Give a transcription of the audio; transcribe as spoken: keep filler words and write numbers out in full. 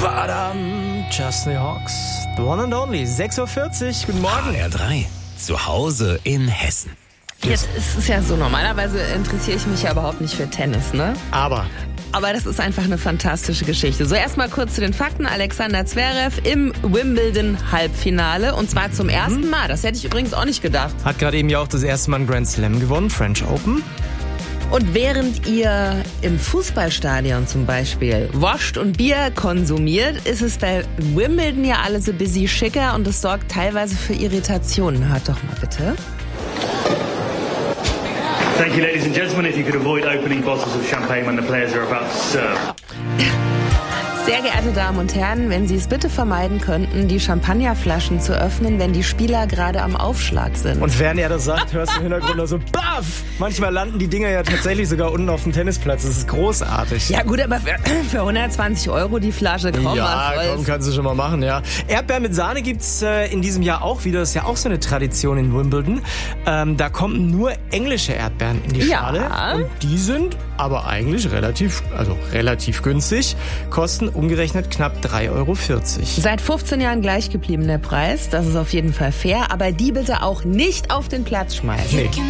Badam, Justin Hawks, the one and only, sechs Uhr vierzig, guten Morgen. H R drei, zu Hause in Hessen. Jetzt ist es ja so, normalerweise interessiere ich mich ja überhaupt nicht für Tennis, ne? Aber... Aber das ist einfach eine fantastische Geschichte. So, erstmal kurz zu den Fakten. Alexander Zverev im Wimbledon-Halbfinale. Und zwar zum ersten Mal. Das hätte ich übrigens auch nicht gedacht. Hat gerade eben ja auch das erste Mal einen Grand Slam gewonnen, French Open. Und während ihr im Fußballstadion zum Beispiel wascht und Bier konsumiert, ist es bei Wimbledon ja alles so busy schicker und es sorgt teilweise für Irritationen. Hört doch mal bitte. Thank you, ladies and gentlemen. If you could avoid opening bottles of champagne when the players are about to serve. Sehr geehrte Damen und Herren, wenn Sie es bitte vermeiden könnten, die Champagnerflaschen zu öffnen, wenn die Spieler gerade am Aufschlag sind. Und während er das sagt, hörst du im Hintergrund nur so baff. Manchmal landen die Dinger ja tatsächlich sogar unten auf dem Tennisplatz. Das ist großartig. Ja gut, aber für, für hundertzwanzig Euro die Flasche, komm ja, mal voll. komm, kannst du schon mal machen, ja. Erdbeeren mit Sahne gibt's äh, in diesem Jahr auch wieder. Das ist ja auch so eine Tradition in Wimbledon. Ähm, da kommen nur englische Erdbeeren in die Schale. Ja. Und die sind aber eigentlich relativ, also relativ günstig. Kosten umgerechnet knapp drei Euro vierzig. Seit fünfzehn Jahren gleich geblieben der Preis. Das ist auf jeden Fall fair. Aber die bitte auch nicht auf den Platz schmeißen. Nee.